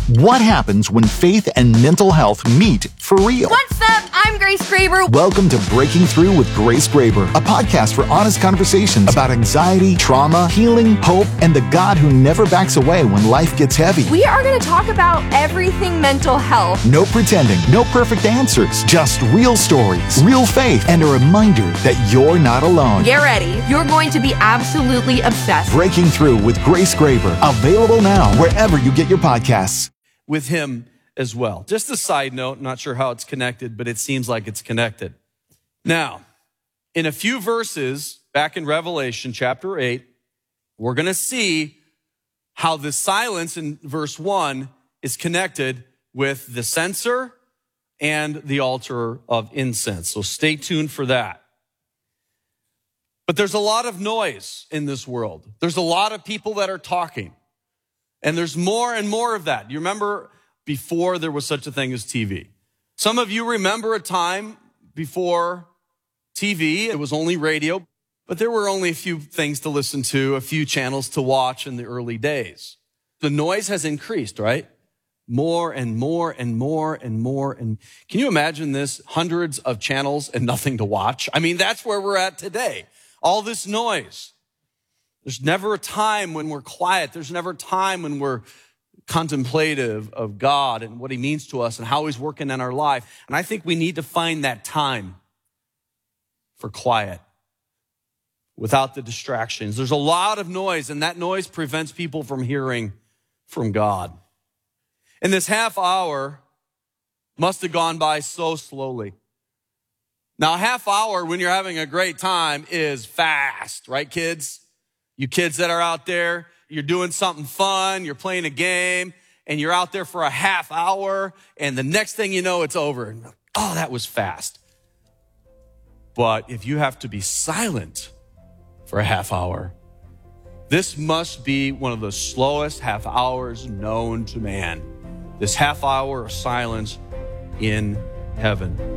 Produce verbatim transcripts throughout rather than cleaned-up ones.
What happens when faith and mental health meet for real? What's up? I'm Grace Graber. Welcome to Breaking Through with Grace Graber, a podcast for honest conversations about anxiety, trauma, healing, hope, and the God who never backs away when life gets heavy. We are going to talk about everything mental health. No pretending, no perfect answers, just real stories, real faith, and a reminder that you're not alone. Get ready. You're going to be absolutely obsessed. Breaking Through with Grace Graber, available now wherever you get your podcasts. With him as well. Just a side note, not sure how it's connected, but it seems like it's connected. Now, in a few verses back in Revelation chapter eight, we're going to see how the silence in verse one is connected with the censer and the altar of incense. So stay tuned for that. But there's a lot of noise in this world. There's a lot of people that are talking. And there's more and more of that. You remember before there was such a thing as T V. Some of you remember a time before T V. It was only radio, but there were only a few things to listen to, a few channels to watch in the early days. The noise has increased, right? More and more and more and more. And can you imagine this? Hundreds of channels and nothing to watch. I mean, that's where we're at today. All this noise. There's never a time when we're quiet. There's never a time when we're contemplative of God and what he means to us and how he's working in our life. And I think we need to find that time for quiet without the distractions. There's a lot of noise, and that noise prevents people from hearing from God. And this half hour must have gone by so slowly. Now, a half hour when you're having a great time is fast, right, kids? You kids that are out there, you're doing something fun, you're playing a game, and you're out there for a half hour, and the next thing you know, it's over. Oh, that was fast. But if you have to be silent for a half hour, this must be one of the slowest half hours known to man. This half hour of silence in heaven.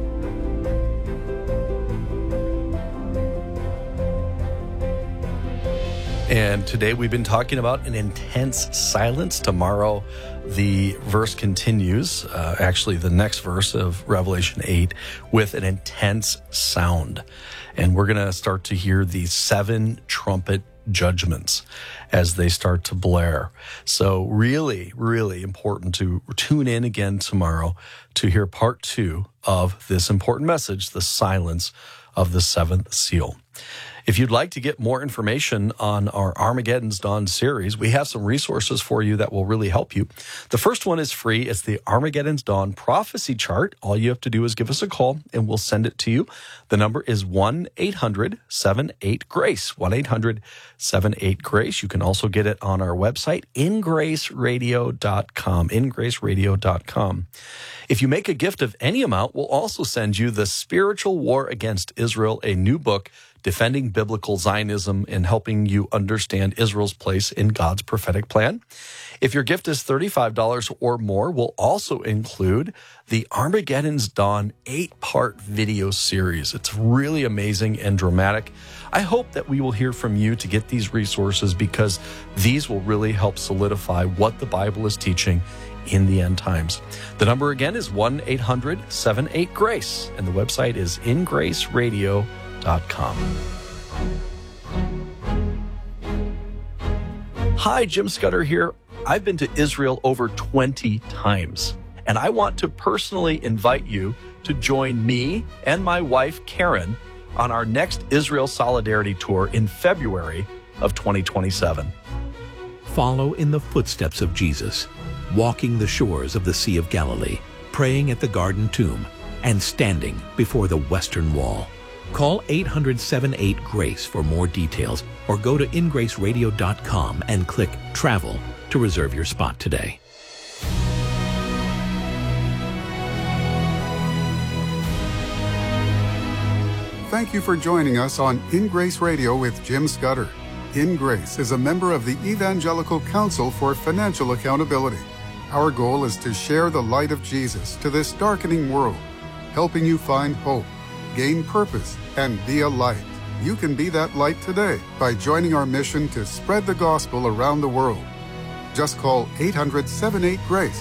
And today we've been talking about an intense silence. Tomorrow the verse continues, uh, actually the next verse of Revelation eight, with an intense sound. And we're going to start to hear these seven trumpet judgments as they start to blare. So really, really important to tune in again tomorrow to hear part two of this important message, the silence of the seventh seal. If you'd like to get more information on our Armageddon's Dawn series, we have some resources for you that will really help you. The first one is free. It's the Armageddon's Dawn prophecy chart. All you have to do is give us a call and we'll send it to you. The number is one eight hundred seven eight GRACE, one eight hundred seven eight GRACE. You can also get it on our website, in grace radio dot com, in grace radio dot com. If you make a gift of any amount, we'll also send you The Spiritual War Against Israel, a new book defending biblical Zionism and helping you understand Israel's place in God's prophetic plan. If your gift is thirty-five dollars or more, we'll also include the Armageddon's Dawn eight-part video series. It's really amazing and dramatic. I hope that we will hear from you to get these resources because these will really help solidify what the Bible is teaching in the end times. The number again is one eight hundred seven eight GRACE, and the website is in grace radio dot com. Hi, Jim Scudder here. I've been to Israel over twenty times, and I want to personally invite you to join me and my wife, Karen, on our next Israel Solidarity Tour in February of twenty twenty-seven. Follow in the footsteps of Jesus, walking the shores of the Sea of Galilee, praying at the Garden Tomb, and standing before the Western Wall. Call eight hundred seven eight GRACE for more details or go to in grace radio dot com and click Travel to reserve your spot today. Thank you for joining us on In Grace Radio with Jim Scudder. In Grace is a member of the Evangelical Council for Financial Accountability. Our goal is to share the light of Jesus to this darkening world, helping you find hope, gain purpose, and be a light. You can be that light today by joining our mission to spread the gospel around the world. Just call eight hundred seven eight GRACE